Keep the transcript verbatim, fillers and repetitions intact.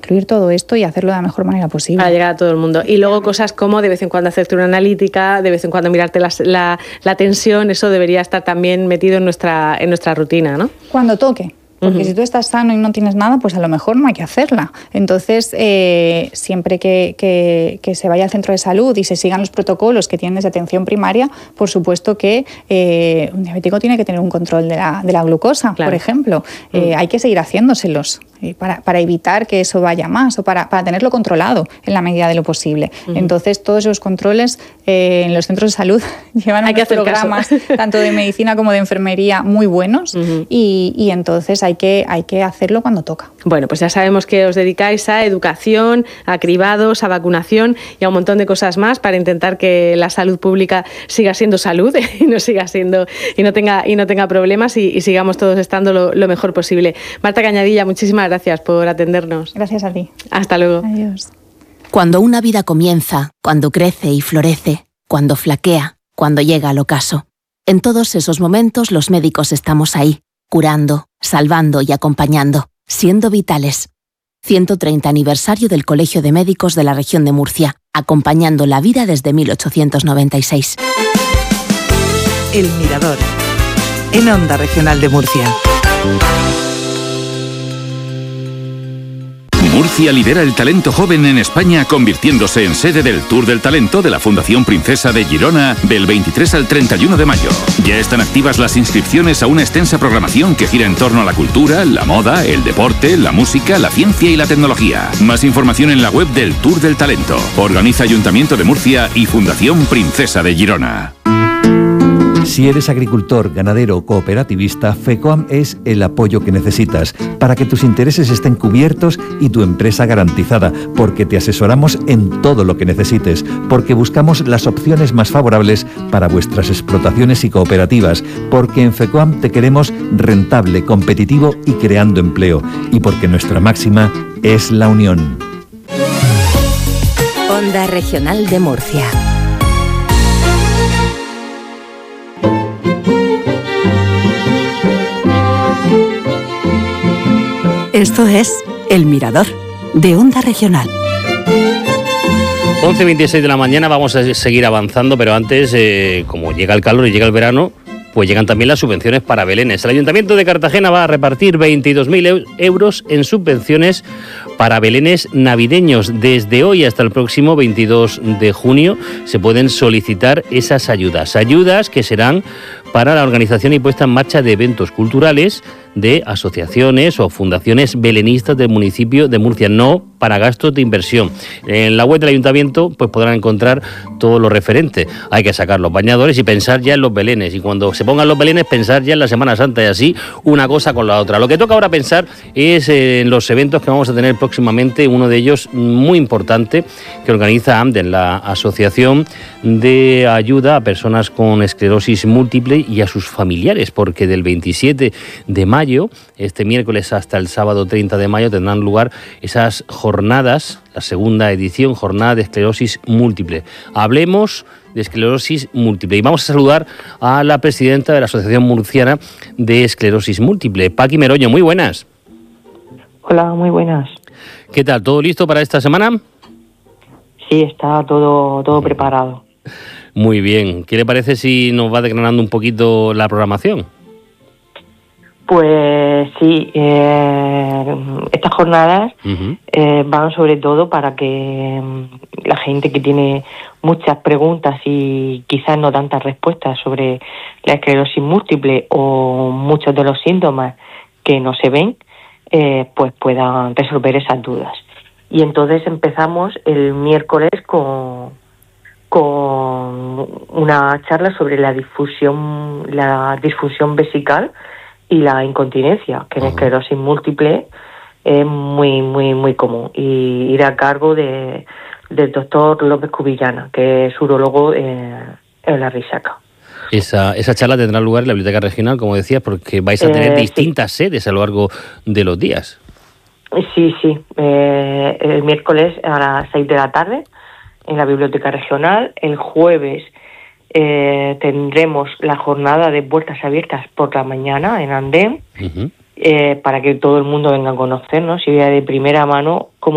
incluir todo esto y hacerlo de la mejor manera posible. Para llegar a todo el mundo. Y luego cosas como de vez en cuando hacerte una analítica, de vez en cuando mirarte la, la, la tensión, eso debería estar también metido en nuestra, en nuestra rutina, ¿no? Cuando toque. Porque uh-huh. si tú estás sano y no tienes nada, pues a lo mejor no hay que hacerla. Entonces, eh, siempre que, que, que se vaya al centro de salud y se sigan los protocolos que tienen desde atención primaria, por supuesto que eh, un diabético tiene que tener un control de la, de la glucosa, claro. por ejemplo. Uh-huh. Eh, hay que seguir haciéndoselos eh, para, para evitar que eso vaya más o para, para tenerlo controlado en la medida de lo posible. Uh-huh. Entonces, todos esos controles eh, en los centros de salud llevan hay unos que programas, caso. tanto de medicina como de enfermería, muy buenos uh-huh. y, y entonces hay que, hay que hacerlo cuando toca. Bueno, pues ya sabemos que os dedicáis a educación, a cribados, a vacunación y a un montón de cosas más para intentar que la salud pública siga siendo salud y no siga siendo y no tenga y no tenga problemas y, y sigamos todos estando lo, lo mejor posible. Marta Cañadilla, muchísimas gracias por atendernos. Gracias a ti. Hasta luego. Adiós. Cuando una vida comienza, cuando crece y florece, cuando flaquea, cuando llega al ocaso. En todos esos momentos los médicos estamos ahí, curando, salvando y acompañando, siendo vitales. ciento treinta aniversario del Colegio de Médicos de la Región de Murcia, acompañando la vida desde mil ochocientos noventa y seis. El Mirador, en Onda Regional de Murcia. Murcia lidera el talento joven en España, convirtiéndose en sede del Tour del Talento de la Fundación Princesa de Girona del veintitrés al treinta y uno de mayo. Ya están activas las inscripciones a una extensa programación que gira en torno a la cultura, la moda, el deporte, la música, la ciencia y la tecnología. Más información en la web del Tour del Talento. Organiza Ayuntamiento de Murcia y Fundación Princesa de Girona. Si eres agricultor, ganadero o cooperativista, FECOAM es el apoyo que necesitas para que tus intereses estén cubiertos y tu empresa garantizada, porque te asesoramos en todo lo que necesites, porque buscamos las opciones más favorables para vuestras explotaciones y cooperativas, porque en FECOAM te queremos rentable, competitivo y creando empleo, y porque nuestra máxima es la unión. Onda Regional de Murcia. Esto es El Mirador, de Onda Regional. once y veintiséis de la mañana, vamos a seguir avanzando, pero antes, eh, como llega el calor y llega el verano, pues llegan también las subvenciones para belenes. El Ayuntamiento de Cartagena va a repartir veintidós mil euros en subvenciones para belenes navideños. Desde hoy hasta el próximo veintidós de junio se pueden solicitar esas ayudas. Ayudas que serán para la organización y puesta en marcha de eventos culturales de asociaciones o fundaciones belenistas del municipio de Murcia, no para gastos de inversión. En la web del ayuntamiento pues podrán encontrar todo lo referente. Hay que sacar los bañadores y pensar ya en los belenes, y cuando se pongan los belenes pensar ya en la Semana Santa, y así una cosa con la otra. Lo que toca ahora pensar es en los eventos que vamos a tener próximamente, uno de ellos muy importante que organiza AMDEN, la Asociación de Ayuda a Personas con Esclerosis Múltiple y a sus familiares, porque del veintisiete de mayo, este miércoles hasta el sábado treinta de mayo, tendrán lugar esas jornadas, la segunda edición, jornada de esclerosis múltiple. Hablemos de esclerosis múltiple y vamos a saludar a la presidenta de la Asociación Murciana de Esclerosis Múltiple, Paqui Meroño. Muy buenas. Hola, muy buenas. ¿Qué tal? ¿Todo listo para esta semana? Sí, está todo, todo preparado. Muy bien. ¿Qué le parece si nos va desgranando un poquito la programación? Pues sí, eh, estas jornadas uh-huh. eh, van sobre todo para que la gente que tiene muchas preguntas y quizás no tantas respuestas sobre la esclerosis múltiple o muchos de los síntomas que no se ven, eh, pues puedan resolver esas dudas. Y entonces empezamos el miércoles con, con una charla sobre la difusión, la disfunción vesical y la incontinencia, que en uh-huh. esclerosis múltiple es muy, muy, muy común, y irá a cargo de del doctor López Cubillana, que es urólogo en, en la Risaca. Esa, esa charla tendrá lugar en la Biblioteca Regional, como decías, porque vais a tener eh, distintas sí. sedes a lo largo de los días. Sí, sí. Eh, el miércoles a las seis de la tarde en la Biblioteca Regional. El jueves eh, tendremos la jornada de puertas abiertas por la mañana en Andén, uh-huh. eh, para que todo el mundo venga a conocernos y vea de primera mano cómo